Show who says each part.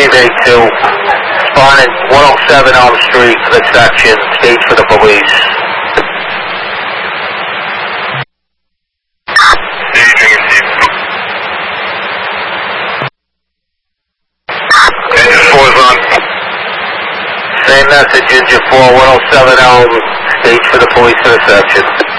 Speaker 1: Bay 2. Responding 107 Elm Street for the section. Stage for the police. Engine 4 is on. Same message, Engine 4, 107 Elm. Stage for the police for the section.